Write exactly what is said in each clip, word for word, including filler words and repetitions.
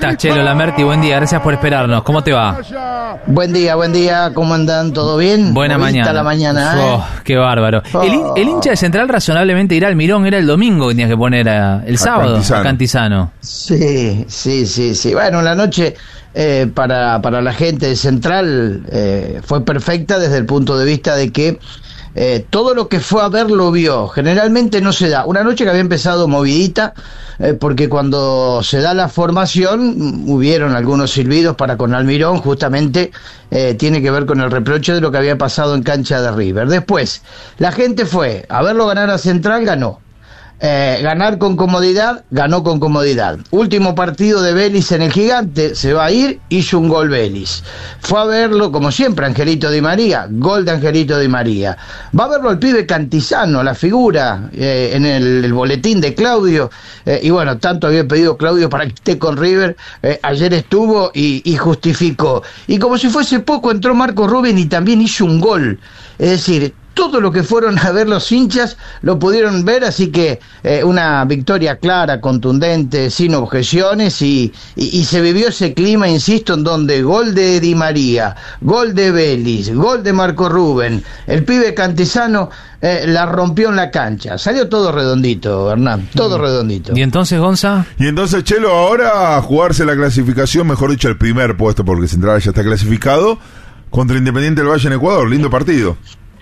estás, Chelo Lamberti? Buen día, gracias por esperarnos. ¿Cómo te va? Buen día, buen día. ¿Cómo andan? ¿Todo bien? Buena mañana. la mañana, ¿eh? Oh, qué bárbaro. Oh. El, el hincha de Central razonablemente irá al Mirón, era el domingo que tenías que poner a, el a sábado Cantizano. a Cantizano. Sí, sí, sí, sí. Bueno, la noche eh, para, para la gente de Central eh, fue perfecta desde el punto de vista de que Eh, todo lo que fue a ver lo vio. Generalmente no se da. Una noche que había empezado movidita, eh, porque cuando se da la formación hubieron algunos silbidos para con Almirón, justamente eh, tiene que ver con el reproche de lo que había pasado en cancha de River. Después, la gente fue a verlo ganar a Central, ganó. Eh, ganar con comodidad, ganó con comodidad. Último partido de Vélez en el Gigante, se va a ir, hizo un gol Vélez. Fue a verlo, como siempre, Angelito Di María, gol de Angelito Di María. Va a verlo el pibe Cantizano, la figura, eh, en el, el boletín de Claudio, eh, y bueno, tanto había pedido Claudio para que esté con River, eh, ayer estuvo y, y justificó. Y como si fuese poco, entró Marco Rubén y también hizo un gol. Es decir, todo lo que fueron a ver los hinchas lo pudieron ver, así que eh, una victoria clara, contundente, sin objeciones, y, y, y se vivió ese clima, insisto, en donde gol de Di María, gol de Vélez, gol de Marco Rubén, el pibe Cantizano eh, la rompió en la cancha. Salió todo redondito, Hernán, todo mm. redondito. ¿Y entonces, Gonza? Y entonces, Chelo, ahora a jugarse la clasificación, mejor dicho, el primer puesto, porque Central ya está clasificado, contra Independiente del Valle en Ecuador. Lindo partido.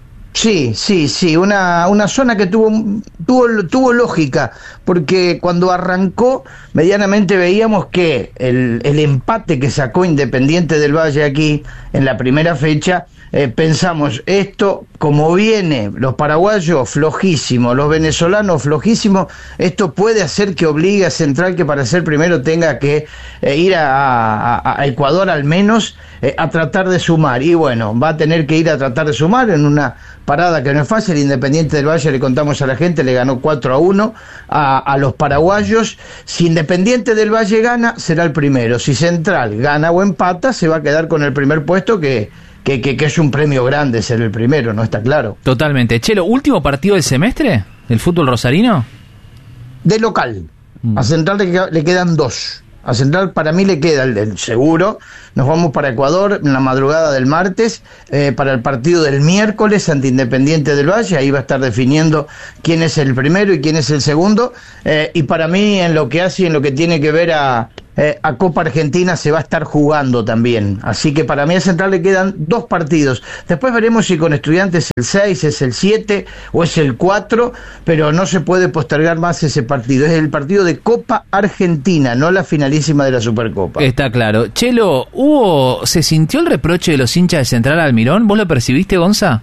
Sí, sí, sí, una, una zona que tuvo, tuvo, tuvo lógica, porque cuando arrancó medianamente veíamos que el, el empate que sacó Independiente del Valle aquí en la primera fecha, eh, pensamos, esto como viene, los paraguayos flojísimos, los venezolanos flojísimos, esto puede hacer que obligue a Central, que para ser primero tenga que eh, ir a, a, a Ecuador al menos eh, a tratar de sumar, y bueno, va a tener que ir a tratar de sumar en una parada que no es fácil. Independiente del Valle, le contamos a la gente, le ganó cuatro a uno a, a los paraguayos. Si Independiente del Valle gana, será el primero. Si Central gana o empata, se va a quedar con el primer puesto, que, que, que, que es un premio grande ser el primero, ¿no? Está claro. Totalmente. Chelo, ¿último partido del semestre del fútbol rosarino? De local. Mm. A Central le, le quedan dos. A Central para mí le queda el, el seguro. Nos vamos para Ecuador en la madrugada del martes, eh, para el partido del miércoles ante Independiente del Valle. Ahí va a estar definiendo quién es el primero y quién es el segundo. Eh, y para mí, en lo que hace y en lo que tiene que ver a, eh, a Copa Argentina, se va a estar jugando también. Así que para mí a Central le quedan dos partidos. Después veremos si con Estudiantes es el seis, es el siete o es el cuatro, pero no se puede postergar más ese partido. Es el partido de Copa Argentina, no la finalísima de la Supercopa. Está claro. Chelo, ¿hubo, se sintió el reproche de los hinchas de Central al Mirón? ¿Vos lo percibiste, Gonza?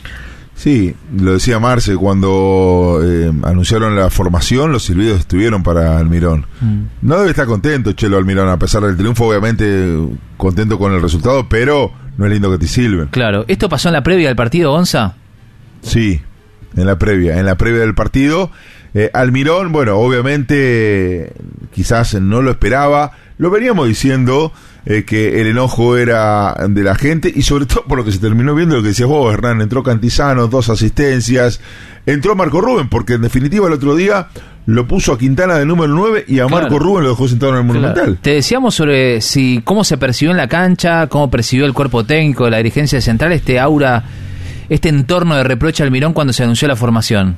Sí, lo decía Marce, cuando eh, anunciaron la formación, los silbidos estuvieron para Almirón. Mm. No debe estar contento Chelo Almirón, a pesar del triunfo, obviamente contento con el resultado, pero no es lindo que te silben. Claro, ¿esto pasó en la previa del partido, Gonza? Sí, en la previa, en la previa del partido. Eh, Almirón, bueno, obviamente quizás no lo esperaba, lo veníamos diciendo, eh, que el enojo era de la gente, y sobre todo por lo que se terminó viendo, lo que decías vos, Hernán, entró Cantizano, dos asistencias, entró Marco Rubén, porque en definitiva el otro día lo puso a Quintana de número nueve y a claro. Marco Rubén lo dejó sentado en el Monumental. Claro. Te decíamos sobre si cómo se percibió en la cancha, cómo percibió el cuerpo técnico de la dirigencia central este aura, este entorno de reproche al Mirón cuando se anunció la formación.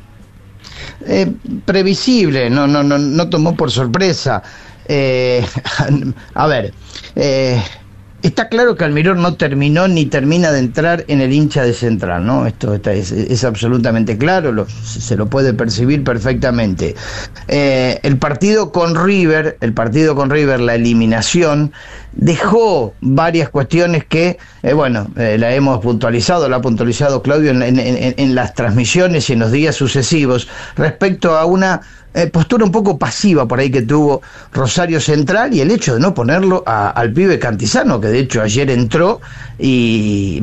Eh, previsible, no, no, no, no tomó por sorpresa. Eh, a ver, eh, está claro que Almirón no terminó ni termina de entrar en el hincha de Central, ¿no? Esto está, es, es absolutamente claro, lo, se lo puede percibir perfectamente. Eh, el partido con River, el partido con River, la eliminación, dejó varias cuestiones que, eh, bueno, eh, la hemos puntualizado, la ha puntualizado Claudio en, en, en, en las transmisiones y en los días sucesivos, respecto a una Eh, postura un poco pasiva por ahí que tuvo Rosario Central, y el hecho de no ponerlo a, al pibe Cantizano, que de hecho ayer entró y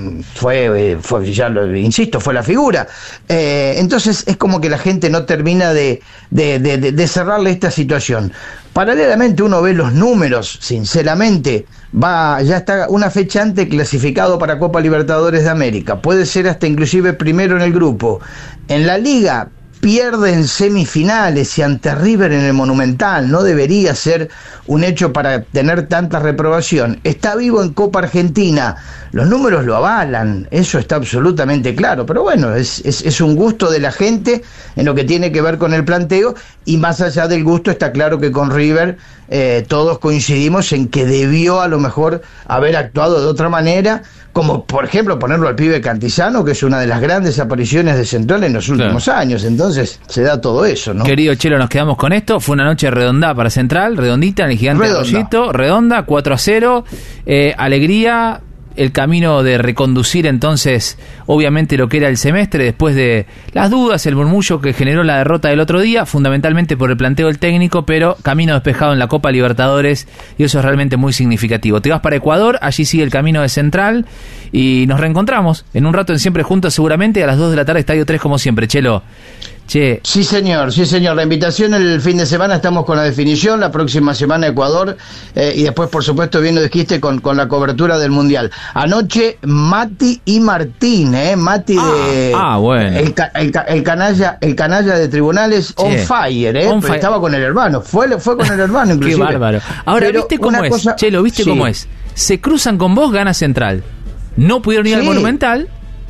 fue, fue ya lo insisto, fue la figura. Eh, entonces es como que la gente no termina de, de, de, de, de cerrarle esta situación. Paralelamente uno ve los números, sinceramente, va, ya está una fecha antes clasificado para Copa Libertadores de América, puede ser hasta inclusive primero en el grupo. En la Liga, pierde en semifinales y ante River en el Monumental, no debería ser un hecho para tener tanta reprobación. Está vivo en Copa Argentina, los números lo avalan, eso está absolutamente claro, pero bueno, es, es, es un gusto de la gente en lo que tiene que ver con el planteo, y más allá del gusto está claro que con River eh, todos coincidimos en que debió a lo mejor haber actuado de otra manera, como por ejemplo ponerlo al pibe Cantizano, que es una de las grandes apariciones de Central en los últimos claro. años. Entonces se da todo eso, ¿no? Querido Chelo, nos quedamos con esto. Fue una noche redonda para Central, redondita en el Gigante Arroyito, redonda, cuatro a cero, eh, alegría, el camino de reconducir entonces obviamente lo que era el semestre después de las dudas, el murmullo que generó la derrota del otro día, fundamentalmente por el planteo del técnico, pero camino despejado en la Copa Libertadores, y eso es realmente muy significativo. Te vas para Ecuador, allí sigue el camino de Central, y nos reencontramos en un rato en Siempre Juntos, seguramente a las dos de la tarde, Estadio tres, como siempre. Chelo. Che. Sí, señor, sí, señor. La invitación el fin de semana, estamos con la definición, la próxima semana Ecuador, eh, y después, por supuesto, bien lo dijiste, con, con la cobertura del Mundial. Anoche, Mati y Martín, ¿eh? Mati ah, de... Ah, bueno. El, el, el, canalla, el canalla de Tribunales, che, on fire, ¿eh? On fire. Estaba con el hermano, fue, fue con el hermano, inclusive. Qué bárbaro. Ahora, Pero ¿viste cómo es? Cosa... Chelo, ¿viste sí. cómo es? Se cruzan con vos, gana Central. No pudieron ir sí. al Monumental.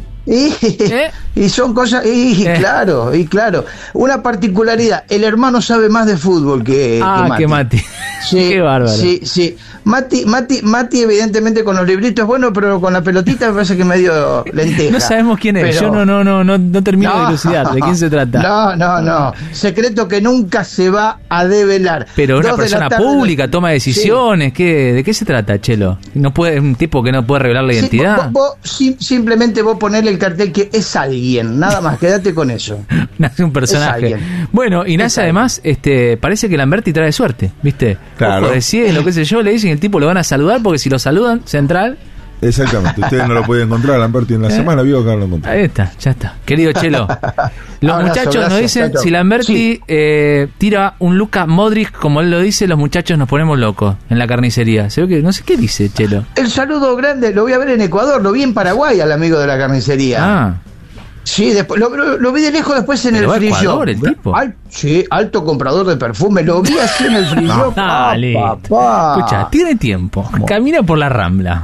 Y, ¿Eh? y son cosas, y eh. claro, y claro, una particularidad, el hermano sabe más de fútbol que, ah, que Mati. Que Mati. Sí, qué bárbaro. Sí, sí. Mati, Mati, Mati, evidentemente con los libritos es bueno, pero con la pelotita me parece que medio lenteja. No sabemos quién es, pero... yo no, no, no, no, no termino no, de dilucidar, ¿de quién se trata? No, no, no, secreto que nunca se va a develar. Pero una Dos persona pública, no... toma decisiones, sí. ¿qué, ¿de qué se trata, Chelo? No puede, un tipo que no puede revelar la identidad. Sí, vos, vos, sim, simplemente vos ponerle el cartel que es alguien, nada más, quédate con eso. Nace un personaje. Bueno, y Nasa además, este, parece que Lamberti trae suerte, ¿viste? Claro. Ojo, decide lo que sé yo, le dicen, el tipo lo van a saludar, porque si lo saludan, Central. Exactamente, ustedes no lo pueden encontrar a Lamberti en la ¿Eh? semana, vio que lo encontró. Ahí está, ya está. Querido Chelo, los abrazo, muchachos gracias, nos dicen, chacho. Si Lamberti sí. eh, tira un Luka Modric, como él lo dice, los muchachos nos ponemos locos en la carnicería. Se ve que, no sé qué dice, Chelo. El saludo grande, lo voy a ver en Ecuador, lo vi en Paraguay al amigo de la carnicería. Ah. Sí, después lo, lo, lo vi de lejos después en Pero el free shop. el tipo. Al, sí, alto comprador de perfume, lo vi así en el free shop. Ah, papá. Escucha, tiene tiempo, camina por la Rambla.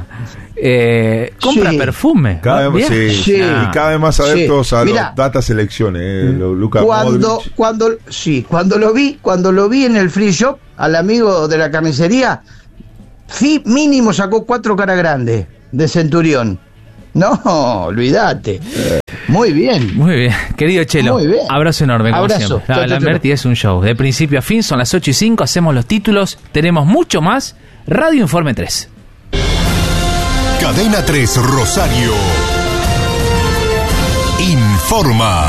Eh, compra sí. perfume. Cada vez, sí, sí. Y cada vez más adeptos sí. a Mirá, los data selecciones, eh, Luka cuando, Modric. cuando, sí, cuando lo vi, cuando lo vi en el free shop, al amigo de la carnicería, sí, mínimo sacó cuatro cara grandes de Centurión. No, olvídate. Muy bien. Muy bien. Querido Chelo, Muy bien. Abrazo enorme, como Abrazo. siempre. La, Lamberti es un show. De principio a fin, son las ocho y cinco, hacemos los títulos, tenemos mucho más. Radio Informe tres. Cadena tres Rosario informa.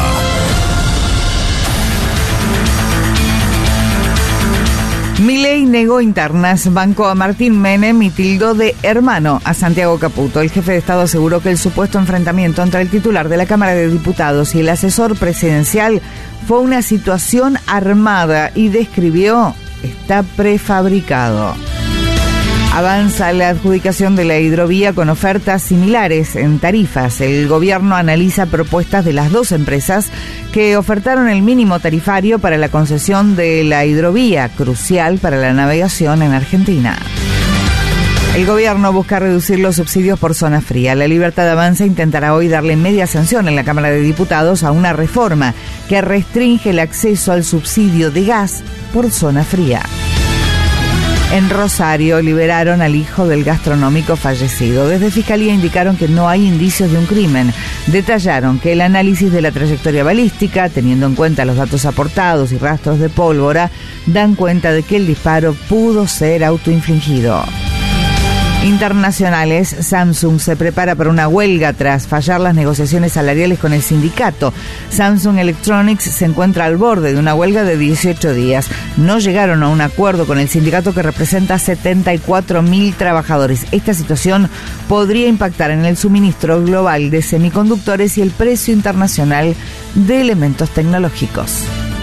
Milei negó internas, bancó a Martín Menem y tildó de hermano a Santiago Caputo. El jefe de Estado aseguró que el supuesto enfrentamiento entre el titular de la Cámara de Diputados y el asesor presidencial fue una situación armada y describió está prefabricado. Avanza la adjudicación de la hidrovía con ofertas similares en tarifas. El gobierno analiza propuestas de las dos empresas que ofertaron el mínimo tarifario para la concesión de la hidrovía, crucial para la navegación en Argentina. El gobierno busca reducir los subsidios por zona fría. La Libertad Avanza intentará hoy darle media sanción en la Cámara de Diputados a una reforma que restringe el acceso al subsidio de gas por zona fría. En Rosario liberaron al hijo del gastronómico fallecido. Desde Fiscalía indicaron que no hay indicios de un crimen. Detallaron que el análisis de la trayectoria balística, teniendo en cuenta los datos aportados y rastros de pólvora, dan cuenta de que el disparo pudo ser autoinfligido. Internacionales, Samsung se prepara para una huelga tras fallar las negociaciones salariales con el sindicato. Samsung Electronics se encuentra al borde de una huelga de dieciocho días. No llegaron a un acuerdo con el sindicato que representa setenta y cuatro mil trabajadores. Esta situación podría impactar en el suministro global de semiconductores y el precio internacional de elementos tecnológicos.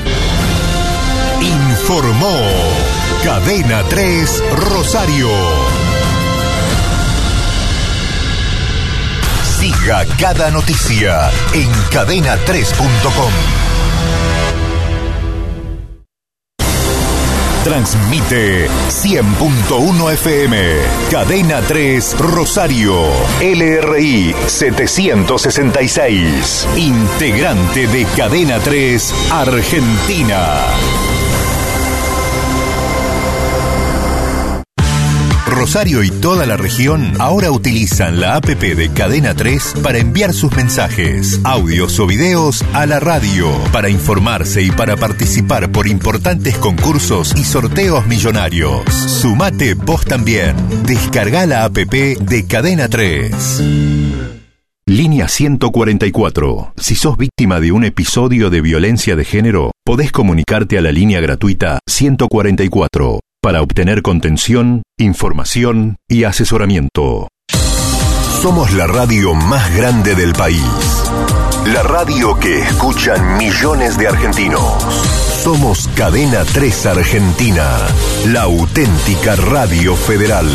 Informó Cadena tres Rosario. Siga cada noticia en cadena tres punto com. Transmite cien punto uno F M. Cadena tres Rosario. L R I setecientos sesenta y seis. Integrante de Cadena tres Argentina. Rosario y toda la región ahora utilizan la app de Cadena tres para enviar sus mensajes, audios o videos a la radio, para informarse y para participar por importantes concursos y sorteos millonarios. Sumate vos también. Descarga la app de Cadena tres. Línea ciento cuarenta y cuatro. Si sos víctima de un episodio de violencia de género, podés comunicarte a la línea gratuita ciento cuarenta y cuatro. Para obtener contención, información y asesoramiento. Somos la radio más grande del país. La radio que escuchan millones de argentinos. Somos Cadena tres Argentina, la auténtica radio federal.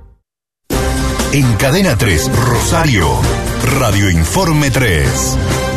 En Cadena tres Rosario, Radio Informe tres.